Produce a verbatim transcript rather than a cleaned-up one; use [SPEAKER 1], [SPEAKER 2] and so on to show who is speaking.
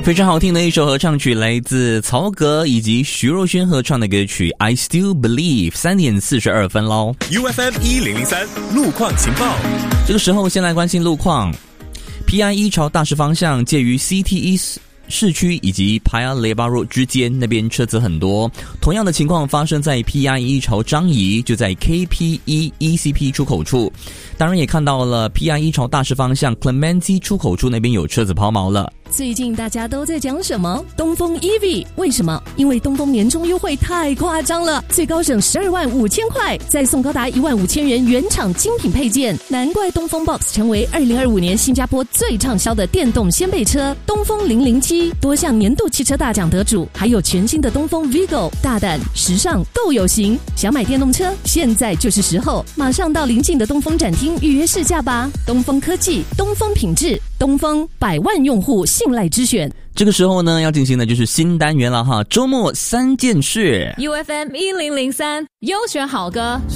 [SPEAKER 1] 非常好听的一首合唱曲，来自曹格以及徐若瑄合唱的歌曲 I Still Believe。 三点四十二分咯。
[SPEAKER 2] U F M 一零零三路况情报。
[SPEAKER 1] 这个时候先来关心路况。 P I 一朝大势方向介于 C T 一市区以及 Paya Lebar Road 之间，那边车子很多。同样的情况发生在 P I 一朝张仪，就在 K P 一 E C P 出口处。当然也看到了 P I 一朝大势方向 Clementi 出口处那边有车子抛锚了。
[SPEAKER 3] 最近大家都在讲什么？东风 E V， 为什么？因为东风年终优惠太夸张了，最高省十二万五千块，再送高达一万五千元原厂精品配件，难怪东风 Box 成为二零二五年新加坡最畅销的电动掀背车。东风零零七多项年度汽车大奖得主，还有全新的东风 Vigo， 大胆、时尚、够有型。想买电动车，现在就是时候，马上到邻近的东风展厅预约试驾吧。东风科技，东风品质，东风百万用户信赖之选。
[SPEAKER 1] 这个时候呢，要进行的就是新单元了哈，周末三件事。
[SPEAKER 4] U F M 一零零三优选好歌。